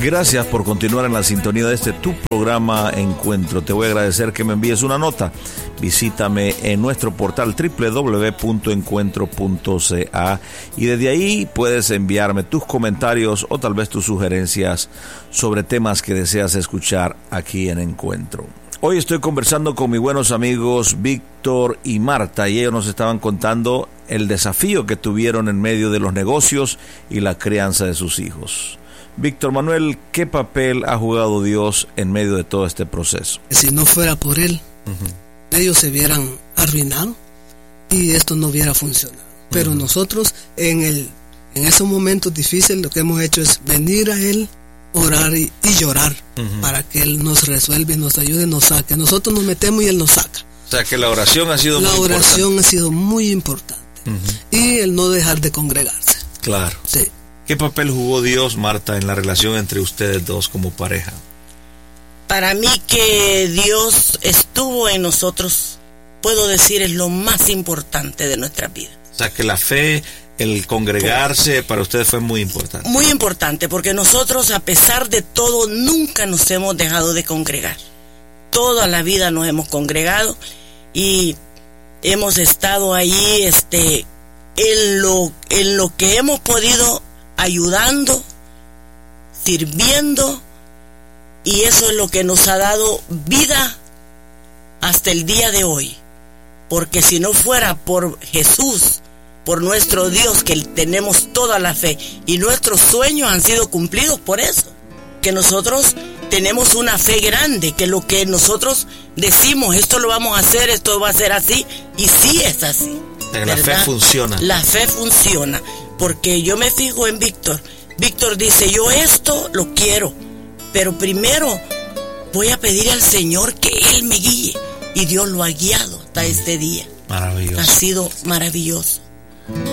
Gracias por continuar en la sintonía de tu programa Encuentro. Te voy a agradecer que me envíes una nota. Visítame en nuestro portal www.encuentro.ca y desde ahí puedes enviarme tus comentarios o tal vez tus sugerencias sobre temas que deseas escuchar aquí en Encuentro. Hoy estoy conversando con mis buenos amigos Víctor y Marta y ellos nos estaban contando el desafío que tuvieron en medio de los negocios y la crianza de sus hijos. Víctor Manuel, ¿qué papel ha jugado Dios en medio de todo este proceso? Si no fuera por Él, ellos se hubieran arruinado y esto no hubiera funcionado. Pero nosotros en esos momentos difíciles lo que hemos hecho es venir a Él, orar y llorar para que Él nos resuelva y nos ayude, nos saque. Nosotros nos metemos y Él nos saca. O sea que la oración ha sido muy importante. Y el no dejar de congregarse. Claro. Sí. ¿Qué papel jugó Dios, Marta, en la relación entre ustedes dos como pareja? Para mí que Dios estuvo en nosotros, puedo decir, es lo más importante de nuestra vida. O sea que la fe, el congregarse, para ustedes fue muy importante. Muy importante, porque nosotros, a pesar de todo, nunca nos hemos dejado de congregar. Toda la vida nos hemos congregado y hemos estado ahí en lo que hemos podido, ayudando, sirviendo, y eso es lo que nos ha dado vida hasta el día de hoy. Porque si no fuera por Jesús, por nuestro Dios, que tenemos toda la fe y nuestros sueños han sido cumplidos por eso, que nosotros tenemos una fe grande, que lo que nosotros decimos, esto lo vamos a hacer, esto va a ser así, y sí es así. La fe funciona. La fe funciona, porque yo me fijo en Víctor. Víctor dice, yo esto lo quiero, pero primero voy a pedir al Señor que Él me guíe, y Dios lo ha guiado hasta este día. Maravilloso. Ha sido maravilloso.